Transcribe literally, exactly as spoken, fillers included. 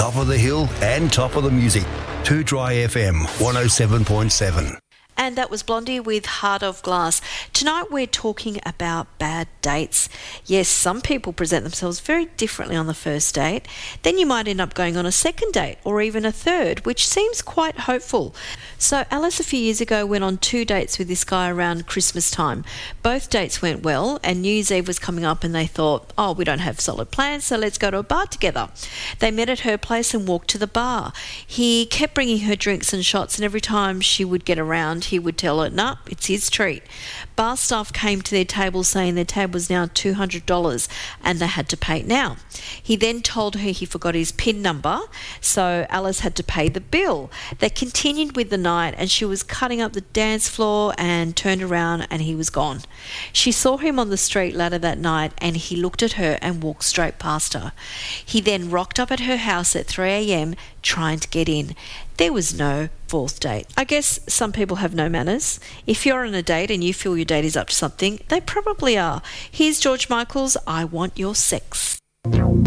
top of the hill and top of the music. Too Dry F M one oh seven point seven. And that was Blondie with Heart of Glass. Tonight we're talking about bad dates. Yes, some people present themselves very differently on the first date. Then you might end up going on a second date or even a third, which seems quite hopeful. So Alice a few years ago went on two dates with this guy around Christmas time. Both dates went well and New Year's Eve was coming up and they thought, oh, we don't have solid plans, so let's go to a bar together. They met at her place and walked to the bar. He kept bringing her drinks and shots, and every time she would get around, he would tell her, nah, it's his treat. Bar staff came to their table saying their tab was now two hundred dollars and they had to pay it now. He then told her he forgot his PIN number, so Alice had to pay the bill. They continued with the night and she was cutting up the dance floor and turned around and he was gone. She saw him on the street ladder that night and he looked at her and walked straight past her. He then rocked up at her house at three a.m. trying to get in. There was no fourth date. I guess some people have no manners. If you're on a date and you feel your date is up to something, they probably are. Here's George Michael's I Want Your Sex.